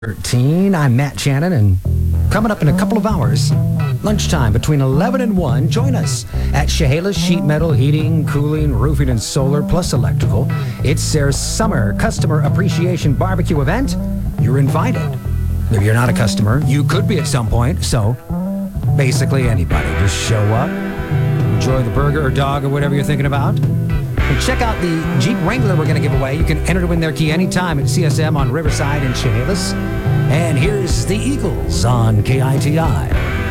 13. I'm Matt Shannon, and coming up in a couple of hours, lunchtime between 11 and 1, join us at Chehalis Sheet Metal Heating, Cooling, Roofing, and Solar, plus Electrical. It's their summer customer appreciation barbecue event. You're invited. If you're not a customer, you could be at some point, so basically anybody. Just show up, enjoy the burger or dog or whatever you're thinking about. And check out the Jeep Wrangler we're going to give away. You can enter to win their key anytime at CSM on Riverside in Chehalis. And here's the Eagles on KITI.